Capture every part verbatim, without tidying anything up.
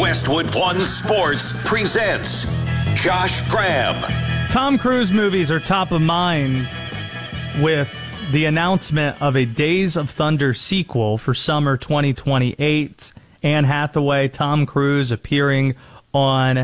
Westwood One Sports presents Josh Graham. Tom Cruise movies are top of mind with the announcement of a Days of Thunder sequel for summer twenty twenty-eight. Anne Hathaway, Tom Cruise appearing on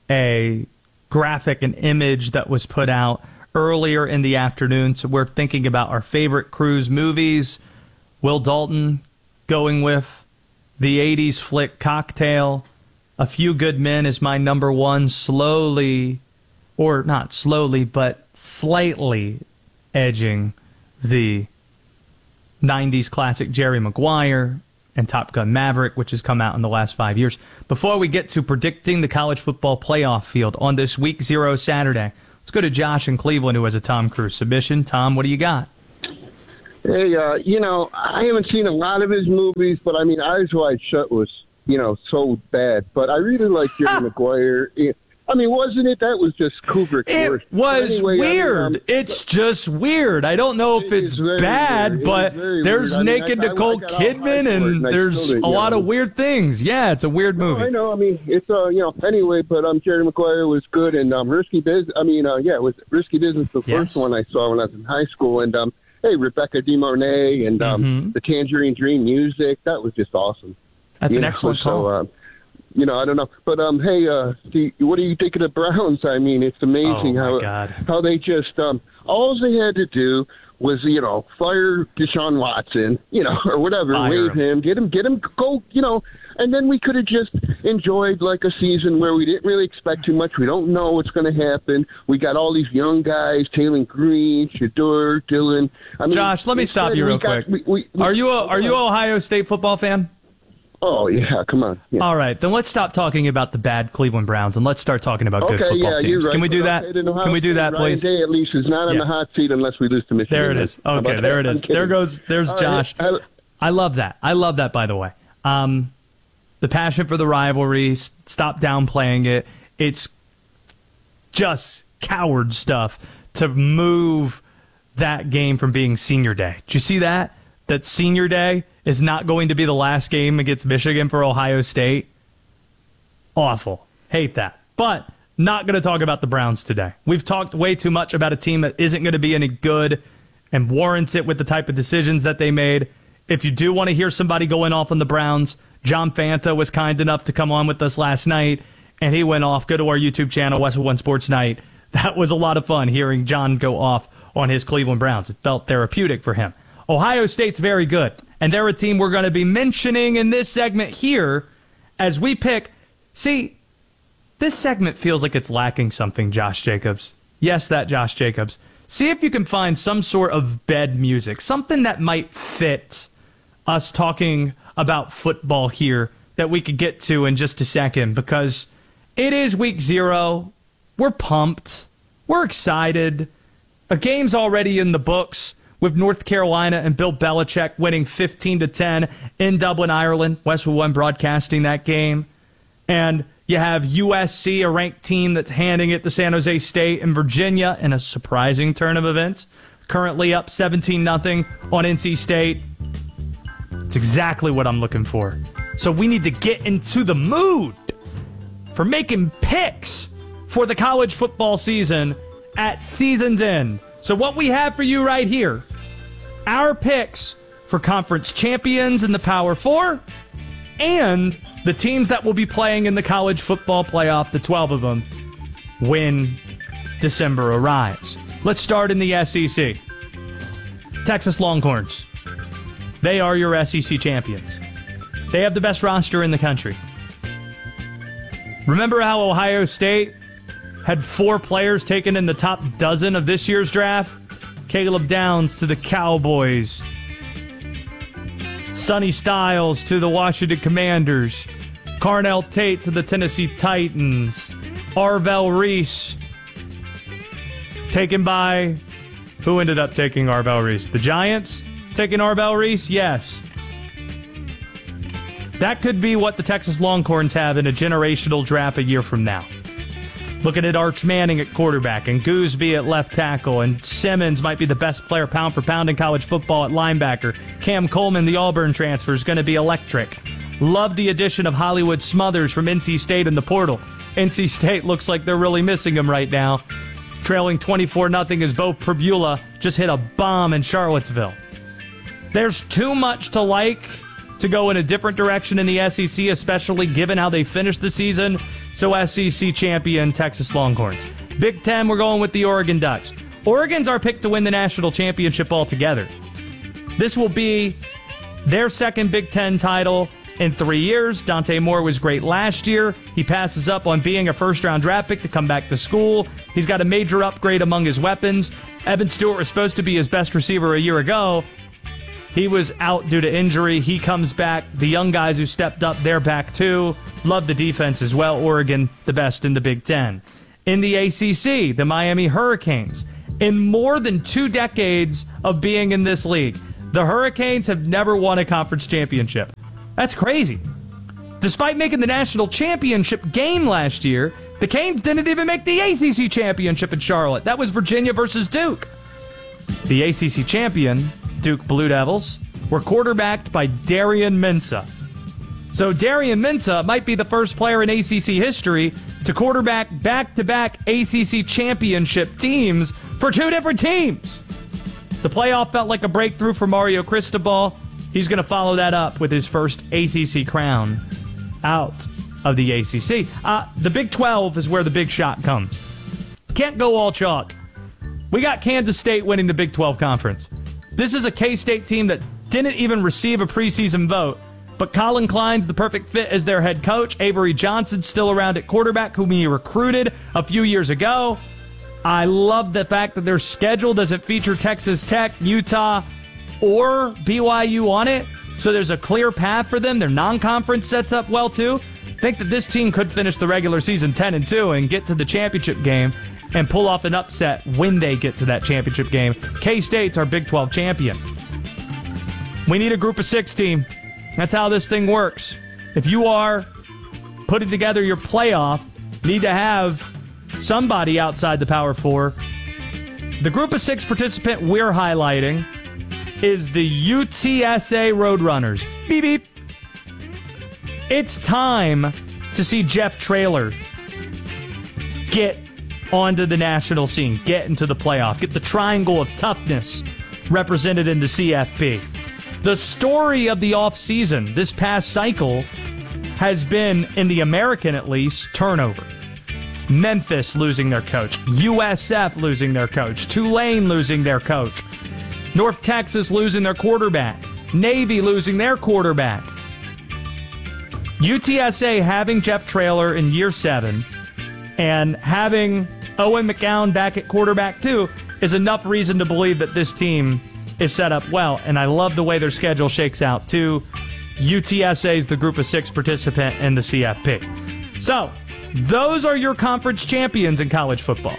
a graphic, an image that was put out earlier in the afternoon. So we're thinking about our favorite Cruise movies. Will Dalton going with the eighties flick Cocktail. A Few Good Men is my number one, slowly, or not slowly, but slightly edging the nineties classic Jerry Maguire and Top Gun Maverick, which has come out in the last five years. Before we get to predicting the college football playoff field on this Week Zero Saturday, let's go to Josh in Cleveland, who has a Tom Cruise submission. Tom, what do you got? Hey, uh, you know, I haven't seen a lot of his movies, but I mean, Eyes Wide Shut was, you know, so bad. But I really like Jerry Maguire. I mean, wasn't it? That was just Kubrick's It worst. was anyway, weird. I mean, um, it's just weird. I don't know if it it's very bad, weird. but there's I mean, naked I, I, Nicole I got all Kidman, hyped for it, and I there's killed it, a lot know. of weird things. Yeah, it's a weird movie. No, I know. I mean, it's uh, you know. Anyway, but um, Jerry Maguire was good, and um, Risky Business. I mean, uh, yeah, it was Risky Business, the Yes. first one I saw when I was in high school, and um, hey, Rebecca De Mornay, and um, Mm-hmm. the Tangerine Dream music. That was just awesome. That's You an know, excellent so, call. uh, You know, I don't know, but um, hey, uh, the, what do you think of the Browns? I mean, it's amazing Oh, my how God. how they just um, all they had to do was you know fire Deshaun Watson, you know, or whatever, Fire waive him. him, get him, get him, go, you know, and then we could have just enjoyed like a season where we didn't really expect too much. We don't know what's going to happen. We got all these young guys: Taylor Green, Shador, Dylan. I mean, Josh, let me stop instead you we real got- quick. we- we- we- Are you a Are you an Ohio State football fan? Oh yeah, come on. Yeah. All right, then let's stop talking about the bad Cleveland Browns and let's start talking about good Okay, football yeah, teams. you're right. Can we do But that? okay, then Ohio Can we do State, that, Ryan please? Day at least is not on Yes. the hot seat unless we lose to Michigan. There it is. How Okay, about there it that? is. I'm kidding. There goes. There's All Josh. right, I- I love that. I love that, by the way. Um, the passion for the rivalry, s- stop downplaying it. It's just coward stuff to move that game from being senior day. Did you see that? That senior day is not going to be the last game against Michigan for Ohio State. Awful. Hate that. But not going to talk about the Browns today. We've talked way too much about a team that isn't going to be any good and warrants it with the type of decisions that they made. If you do want to hear somebody going off on the Browns, John Fanta was kind enough to come on with us last night, and he went off. Go to our YouTube channel, Westwood One Sports Night. That was a lot of fun hearing John go off on his Cleveland Browns. It felt therapeutic for him. Ohio State's very good, and they're a team we're going to be mentioning in this segment here as we pick. See, this segment feels like it's lacking something, Josh Jacobs. Yes, that Josh Jacobs. See if you can find some sort of bed music, something that might fit us talking about football here that we could get to in just a second, because it is week zero. We're pumped. We're excited. A game's already in the books with North Carolina and Bill Belichick winning fifteen to ten in Dublin, Ireland. Westwood One broadcasting that game. And you have U S C, a ranked team that's handing it to San Jose State and Virginia in a surprising turn of events. Currently up seventeen nothing on N C State. It's exactly what I'm looking for. So we need to get into the mood for making picks for the college football season at season's end. So what we have for you right here, our picks for conference champions in the Power Four and the teams that will be playing in the college football playoff, the twelve of them, when December arrives. Let's start in the S E C. Texas Longhorns. They are your S E C champions. They have the best roster in the country. Remember how Ohio State had four players taken in the top dozen of this year's draft? Caleb Downs to the Cowboys. Sonny Styles to the Washington Commanders. Carnell Tate to the Tennessee Titans. Arvell Reese taken by... Who ended up taking Arvell Reese? The Giants taking Arvell Reese? Yes. That could be what the Texas Longhorns have in a generational draft a year from now. Looking at Arch Manning at quarterback and Gooseby at left tackle, and Simmons might be the best player pound for pound in college football at linebacker. Cam Coleman, the Auburn transfer, is going to be electric. Love the addition of Hollywood Smothers from N C State in the portal. N C State looks like they're really missing him right now. Trailing twenty-four nothing as Bo Perbula just hit a bomb in Charlottesville. There's too much to like to go in a different direction in the S E C, especially given how they finished the season. So S E C champion Texas Longhorns. Big Ten, we're going with the Oregon Ducks. Oregon's our pick to win the national championship altogether. This will be their second Big Ten title in three years. Dante Moore was great last year. He passes up on being a first-round draft pick to come back to school. He's got a major upgrade among his weapons. Evan Stewart was supposed to be his best receiver a year ago. He was out due to injury. He comes back. The young guys who stepped up, they're back too. Love the defense as well. Oregon, the best in the Big Ten. In the A C C, the Miami Hurricanes. In more than two decades of being in this league, the Hurricanes have never won a conference championship. That's crazy. Despite making the national championship game last year, the Canes didn't even make the A C C championship in Charlotte. That was Virginia versus Duke. The A C C champion, Duke Blue Devils, were quarterbacked by Darian Mensah. So Darian Mensah might be the first player in A C C history to quarterback back-to-back A C C championship teams for two different teams. The playoff felt like a breakthrough for Mario Cristobal. He's going to follow that up with his first A C C crown out of the A C C. Uh, the Big twelve is where the big shot comes. Can't go all chalk. We got Kansas State winning the Big twelve conference. This is a K-State team that didn't even receive a preseason vote, but Colin Klein's the perfect fit as their head coach. Avery Johnson's still around at quarterback, whom he recruited a few years ago. I love the fact that their schedule doesn't feature Texas Tech, Utah, or B Y U on it, so there's a clear path for them. Their non-conference sets up well, too. I think that this team could finish the regular season ten and two and get to the championship game and pull off an upset when they get to that championship game. K-State's our Big twelve champion. We need a group of six team. That's how this thing works. If you are putting together your playoff, you need to have somebody outside the Power Four. The group of six participant we're highlighting is the U T S A Roadrunners. Beep, beep. It's time to see Jeff Traylor get onto the national scene, get into the playoff, get the triangle of toughness represented in the C F P. The story of the offseason this past cycle has been, in the American at least, turnover. Memphis losing their coach, U S F losing their coach, Tulane losing their coach, North Texas losing their quarterback, Navy losing their quarterback. U T S A having Jeff Traylor in year seven and having Owen McGowan back at quarterback too is enough reason to believe that this team is set up well, and I love the way their schedule shakes out too. U T S A is the group of six participant in the C F P. So, those are your conference champions in college football.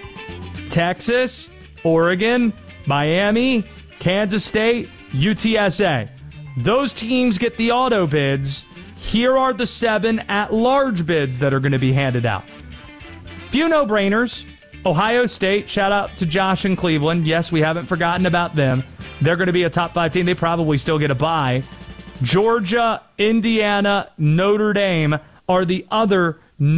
Texas, Oregon, Miami, Kansas State, U T S A. Those teams get the auto bids. Here are the seven at-large bids that are going to be handed out. Few no-brainers. Ohio State, shout out to Josh in Cleveland. Yes, we haven't forgotten about them. They're going to be a top five team. They probably still get a bye. Georgia, Indiana, Notre Dame are the other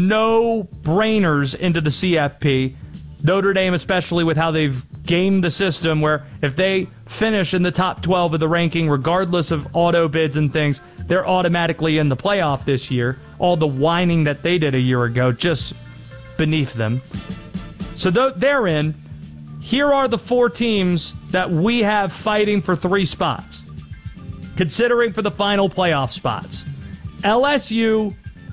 no-brainers into the C F P. Notre Dame, especially with how they've gamed the system, where if they finish in the top twelve of the ranking, regardless of auto bids and things, they're automatically in the playoff this year. All the whining that they did a year ago, just beneath them. So they're in. Here are the four teams that we have fighting for three spots, considering for the final playoff spots. L S U,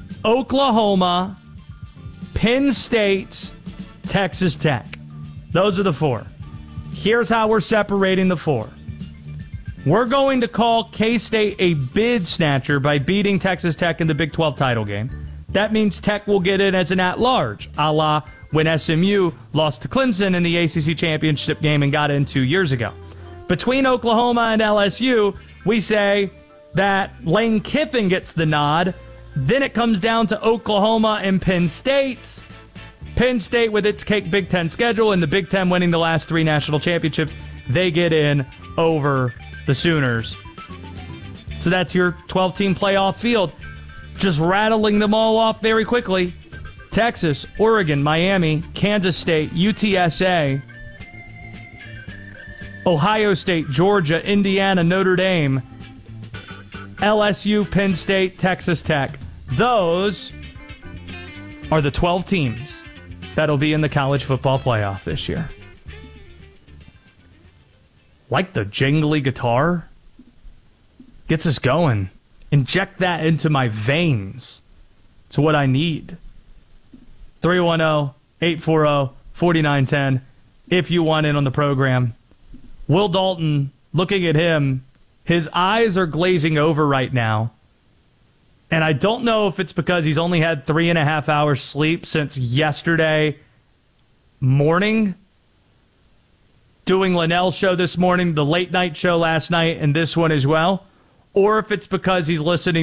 Oklahoma, Penn State, Texas Tech. Those are the four. Here's how we're separating the four. We're going to call K-State a bid snatcher by beating Texas Tech in the Big twelve title game. That means Tech will get in as an at-large, a la when S M U lost to Clemson in the A C C championship game and got in two years ago. Between Oklahoma and L S U, we say that Lane Kiffin gets the nod. Then it comes down to Oklahoma and Penn State. Penn State, with its cake Big Ten schedule and the Big Ten winning the last three national championships, they get in over the Sooners. So that's your twelve-team playoff field. Just rattling them all off very quickly. Texas, Oregon, Miami, Kansas State, U T S A, Ohio State, Georgia, Indiana, Notre Dame, L S U, Penn State, Texas Tech. Those are the twelve teams that'll be in the college football playoff this year. Like the jingly guitar? Gets us going. Inject that into my veins. It's what I need. three one zero, eight four zero, four nine one zero if you want in on the program. Will Dalton, looking at him, his eyes are glazing over right now. And I don't know if it's because he's only had three and a half hours sleep since yesterday morning, doing Linnell's show this morning, the late night show last night, and this one as well, or if it's because he's listening